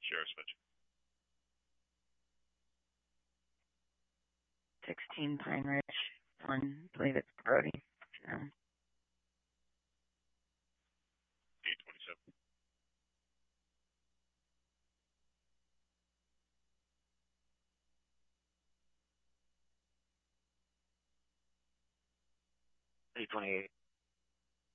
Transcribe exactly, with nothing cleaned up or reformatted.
Sheriff switch. sixteen Pine Ridge, one, I believe it's Brody. No. eight twenty-seven. eight twenty-eight.